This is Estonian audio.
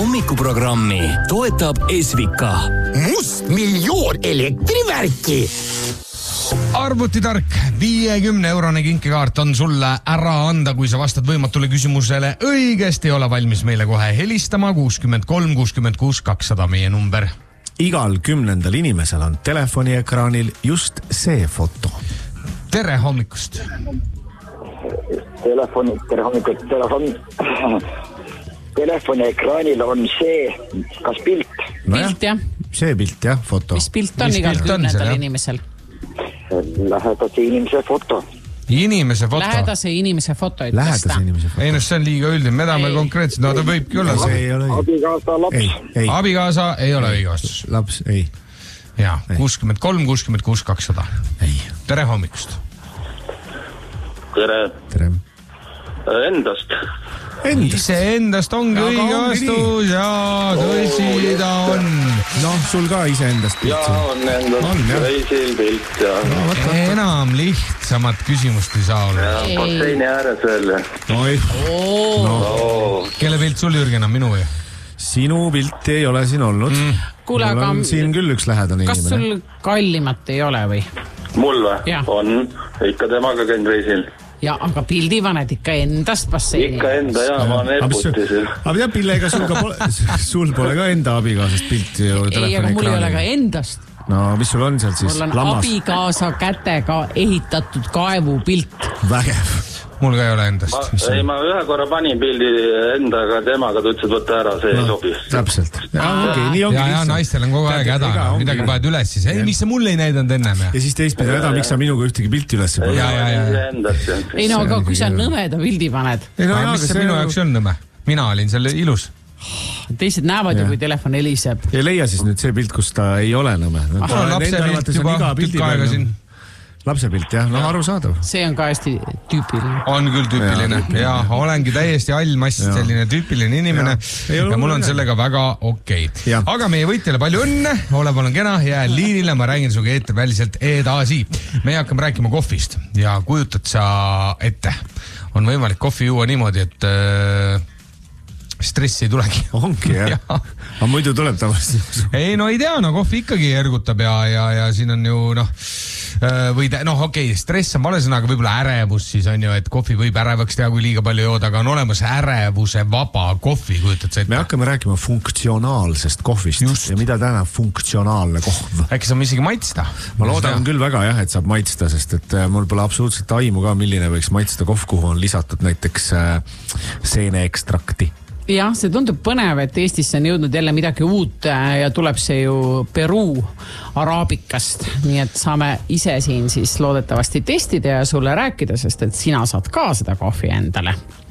hommikuprogrammi toetab Esvika. Mustmiljoon elektrivärki. Arvutitark, 50-eurone kinkekaart on sulle ära anda, kui sa vastad võimatule küsimusele õigesti. Ole valmis meile kohe helistama 63 66 200 meie number. Igal 10. inimesel on telefoniekraanil just see foto. Tere hommikust. Telefoni ekraanil on see, kas pilt? Pilt, jah. See pilt, jah, foto. Mis pilt on igal 10. inimesel? Lähedase inimese foto. Inimese foto? Lähedase inimese foto, ütles ta. Lähedase inimese foto. Ei, no see on liiga üldine. Me tahame konkreetselt, no ta võibki olla. See ei ole õige. Abikaasa, laps. Ei. Abikaasa ei ole õige vastus. Laps, ei. Jaa, 63 66 200. Ei. Tere hommikust. Tere. Endast. Ise endast ongi õige vastus ja tõsi ta on. Noh, sul ka ise endast pilt. Jaa, on endast reisil pilt ja... Enam lihtsamat küsimust ei saa olla. Ja basseini ääres veel. Kelle pilt sul, Jürgen, on minu või? Sinu pilti ei ole siin olnud. Kuule, aga... on siin küll üks lähedane kas inimene. sul kallimat ei ole või? Mul või? On. Ikka temaga käin reisil. Ja, aga pildi paned ikka endast basseini. Ikka enda, jaa, ma olen eputisel. Aga mida pillega sul pole ka enda abikaasast pilti ju telefoni ei, aga mul ei ole ka ekraanil. endast. No, mis sul on seal siis? Mul on Lammas? abikaasa kätega ehitatud kaevupilt. Vägev. Mul ka ei ole endast. Ma ühe korra panin pildi endaga, temaga tutsid võtta ära, see ei sobi. Täpselt. Nii ongi ja naistel on kogu aeg häda. Midagi paned üles siis. Ei, mis see mulle ei näidanud ennem? Ja siis teistpidi häda, miks sa minuga ühtegi pilti üles pole? Ei no, aga kui sa nõmeda pildi paned. Mis see minu jaoks on nõme? Mina olin selle ilus. Teised näevad ju, kui telefon heliseb. Ja leia siis nüüd see pilt, kus ta ei ole nõme. Lapse pilt juba tükk aega siin. Lapse pilt, jah, no arusaadav. See on ka hästi tüüpiline. On küll tüüpiline. Ja olengi täiesti allmass, selline tüüpiline inimene. Ja mul on sellega väga okei. Aga meie võitjale palju õnne. Ole palun kena, jää liinile. Ma räägin suga väliselt edasi. Me hakkame rääkima kohvist. Ja kujutad sa ette. On võimalik kohvi juua niimoodi, et stressi ei tulegi. Ongi, jah. Aga muidu tuleb tavaliselt. Ei, no ei tea, no kohvi ikkagi ergutab ja siin on ju, stress on vale sõna, aga võib-olla ärevus siis on ju, et kohvi võib ärevaks teha, kui liiga palju jooda, aga on olemas ärevuse vaba kohvi, kujutad sa ette? Me hakkame rääkima funktsionaalsest kohvist. Ja mida tähendab funktsionaalne kohv? Äkki saame isegi maitsta? Ma loodan küll väga jah, et saab maitsta, sest et mul pole absoluutselt aimu ka, milline võiks maitsta kohv, kuhu on lisatud näiteks seeneekstrakti. Jah, see tundub põnev, et Eestisse on jõudnud jälle midagi uut ja tuleb see ju Peruu araabikast. Nii et saame ise siin siis loodetavasti testida ja sulle rääkida, sest et sina saad ka seda kohvi endale.